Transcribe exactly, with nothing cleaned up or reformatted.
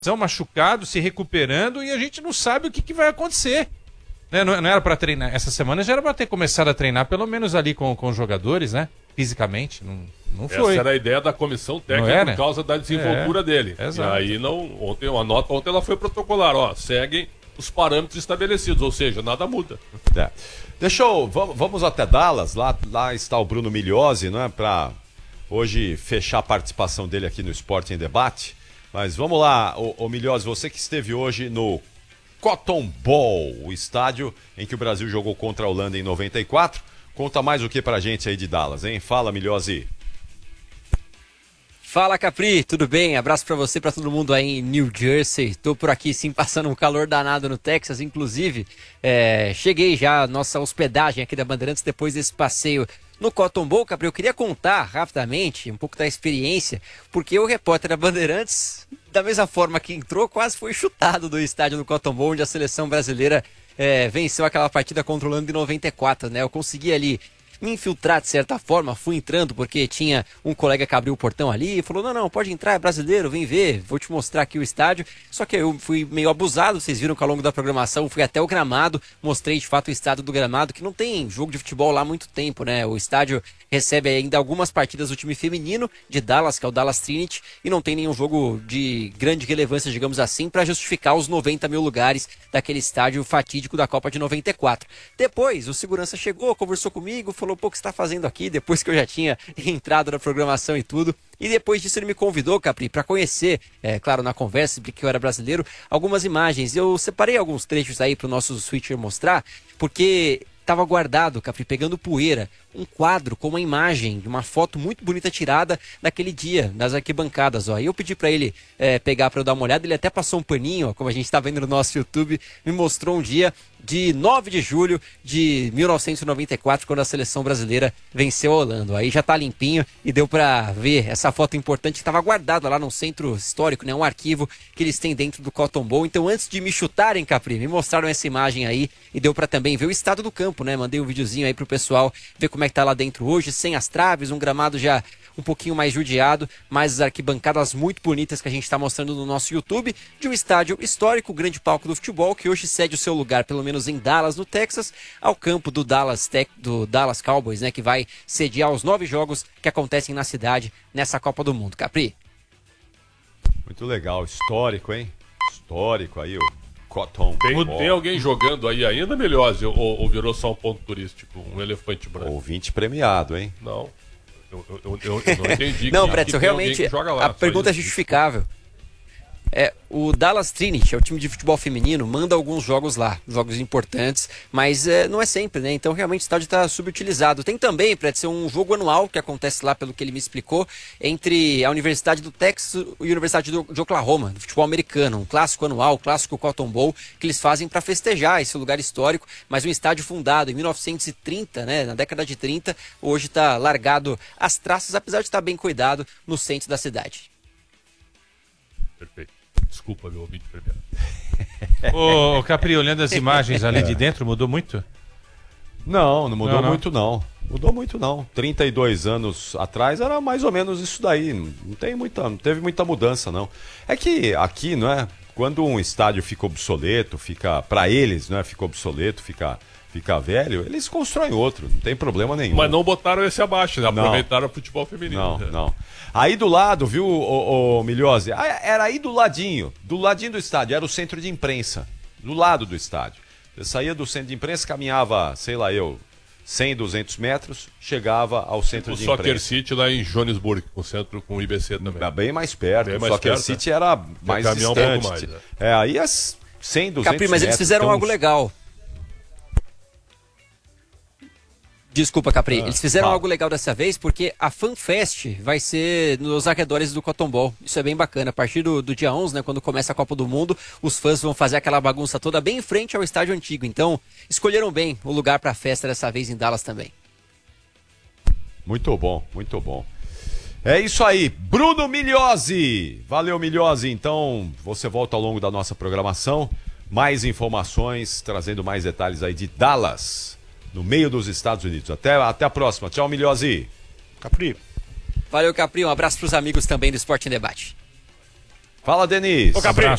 São machucados, se recuperando, e a gente não sabe o que, que vai acontecer. Né? Não, não era para treinar. Essa semana já era para ter começado a treinar, pelo menos ali com, com os jogadores, né? Fisicamente. Não, não foi. Essa era a ideia da comissão técnica por causa da desenvoltura é, dele. Exato. E aí, não, ontem, uma nota ontem ela foi protocolar, ó, seguem os parâmetros estabelecidos, ou seja, nada muda. É. Deixa eu, vamos, vamos até Dallas, lá, lá está o Bruno Migliozzi, não é? Para hoje fechar a participação dele aqui no Esporte em Debate. Mas vamos lá, ô, ô Migliozzi, você que esteve hoje no Cotton Bowl, o estádio em que o Brasil jogou contra a Holanda em noventa e quatro. Conta mais o que pra gente aí de Dallas, hein? Fala, Migliozzi. Fala, Capri, tudo bem? Abraço pra você, pra todo mundo aí em New Jersey. Tô por aqui sim, passando um calor danado no Texas, inclusive é, cheguei já à nossa hospedagem aqui da Bandeirantes depois desse passeio no Cotton Bowl. Capri, eu queria contar rapidamente um pouco da experiência, porque o repórter da Bandeirantes, da mesma forma que entrou, quase foi chutado do estádio do Cotton Bowl, onde a seleção brasileira é, venceu aquela partida contra o Holanda em noventa e quatro, né? Eu consegui ali me infiltrar de certa forma, fui entrando porque tinha um colega que abriu o portão ali e falou, não, não, pode entrar, é brasileiro, vem ver, vou te mostrar aqui o estádio. Só que eu fui meio abusado, vocês viram que ao longo da programação fui até o gramado, mostrei de fato o estado do gramado, que não tem jogo de futebol lá há muito tempo, né? O estádio recebe ainda algumas partidas do time feminino de Dallas, que é o Dallas Trinity, e não tem nenhum jogo de grande relevância, digamos assim, para justificar os noventa mil lugares daquele estádio fatídico da Copa de noventa e quatro. Depois, o segurança chegou, conversou comigo, falou, pô, o que você está fazendo aqui? Depois que eu já tinha entrado na programação e tudo. E depois disso ele me convidou, Capri, para conhecer, é, claro, na conversa, porque eu era brasileiro, algumas imagens. Eu separei alguns trechos aí para o nosso switcher mostrar, porque estava guardado, Capri, pegando poeira, um quadro com uma imagem de uma foto muito bonita tirada naquele dia, nas arquibancadas, ó. E eu pedi para ele é, pegar para eu dar uma olhada, ele até passou um paninho, ó, como a gente está vendo no nosso YouTube, me mostrou um dia de nove de julho de mil novecentos e noventa e quatro, quando a seleção brasileira venceu a Holanda. Aí já tá limpinho e deu para ver essa foto importante que estava guardada lá no centro histórico, né, um arquivo que eles têm dentro do Cotton Bowl. Então, antes de me chutarem, Capri, me mostraram essa imagem aí e deu para também ver o estado do campo, né? Mandei um videozinho aí pro pessoal ver como é que tá lá dentro hoje, sem as traves, um gramado já um pouquinho mais judiado, mas as arquibancadas muito bonitas que a gente está mostrando no nosso YouTube, de um estádio histórico, grande palco do futebol, que hoje cede o seu lugar, pelo menos em Dallas, no Texas, ao campo do Dallas, Tech, do Dallas Cowboys, né, que vai sediar os nove jogos que acontecem na cidade nessa Copa do Mundo. Capri? Muito legal, histórico, hein? Histórico aí, o Cotton Tem, Bowl. tem alguém jogando aí ainda, Migliozzi, ou, ou virou só um ponto turístico, um elefante branco? Ouvinte premiado, hein? Não. Eu, eu, eu, eu, eu não entendi. Não, que, Pretzel, que realmente lá, a pergunta é justificável. É, o Dallas Trinity, é o time de futebol feminino, manda alguns jogos lá, jogos importantes, mas é, não é sempre, né? Então realmente o estádio está subutilizado. Tem também, Pretzel, um jogo anual que acontece lá, pelo que ele me explicou, entre a Universidade do Texas e a Universidade do, de Oklahoma, do futebol americano, um clássico anual, um clássico Cotton Bowl, que eles fazem para festejar esse lugar histórico, mas um estádio fundado em mil novecentos e trinta, né? Na década de trinta, hoje está largado às traças, apesar de estar bem cuidado no centro da cidade. Perfeito. Desculpa, meu ouvinte primeiro. Ô, Capri, olhando as imagens ali de dentro, mudou muito? Não, não mudou não, não. muito não. Mudou muito não. trinta e dois anos atrás era mais ou menos isso daí. Não tem muita, não teve muita mudança não. É que aqui, não é? Quando um estádio fica obsoleto, fica para eles, não é? Fica obsoleto, fica fica velho, eles constroem outro, não tem problema nenhum. Mas não botaram esse abaixo, né? Não. Aproveitaram o futebol feminino. Não, né? não. Aí do lado, viu, o, o Migliozzi? Era aí do ladinho, do ladinho do estádio, era o centro de imprensa, do lado do estádio. Você saía do centro de imprensa, caminhava, sei lá eu, cem, duzentos metros, chegava ao centro O de Soccer imprensa. City lá em Johannesburg, com o centro com o I B C também. Bem mais perto, Bem o mais Soccer perto, City é. era mais caminhar um distante. pouco mais, é. É, aí as cem, duzentos Capri, mas eles metros, fizeram então, algo legal. Desculpa, Capri. Ah, Eles fizeram fala. algo legal dessa vez porque a FanFest vai ser nos arredores do Cotton Bowl. Isso é bem bacana. A partir do, do dia onze, né, quando começa a Copa do Mundo, os fãs vão fazer aquela bagunça toda bem em frente ao estádio antigo. Então, escolheram bem o lugar para a festa dessa vez em Dallas também. Muito bom, muito bom. É isso aí, Bruno Migliozzi. Valeu, Migliozzi. Então, você volta ao longo da nossa programação. Mais informações, trazendo mais detalhes aí de Dallas, no meio dos Estados Unidos. Até, até a próxima. Tchau, Migliozzi. Capri. Valeu, Capri. Um abraço para os amigos também do Esporte em Debate. Fala, Denis. Ô, Capri,